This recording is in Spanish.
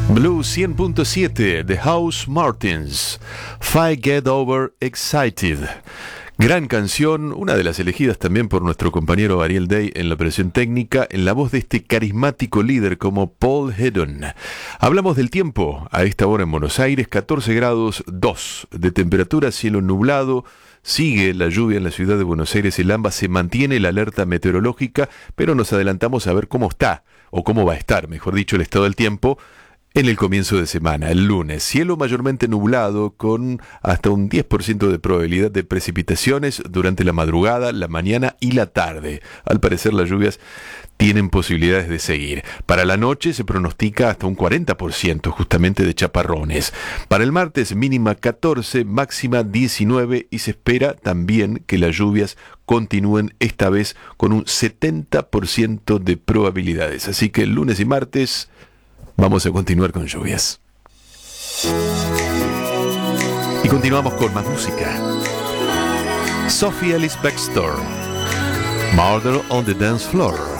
Blue 100.7 The House Martins, If I Get Over Excited. Gran canción, una de las elegidas también por nuestro compañero Ariel Day en la operación técnica, en la voz de este carismático líder como Paul Hedon. Hablamos del tiempo, a esta hora en Buenos Aires, 14 grados 2 de temperatura, cielo nublado. Sigue la lluvia en la ciudad de Buenos Aires, el AMBA se mantiene la alerta meteorológica, pero nos adelantamos a ver cómo está, o cómo va a estar, mejor dicho, el estado del tiempo en el comienzo de semana, el lunes. Cielo mayormente nublado con hasta un 10% de probabilidad de precipitaciones durante la madrugada, la mañana y la tarde. Al parecer las lluvias tienen posibilidades de seguir. Para la noche se pronostica hasta un 40% justamente de chaparrones. Para el martes mínima 14, máxima 19 y se espera también que las lluvias continúen esta vez con un 70% de probabilidades. Así que el lunes y martes vamos a continuar con lluvias. Y continuamos con más música. Sophie Ellis-Bextor, Murder on the Dance Floor.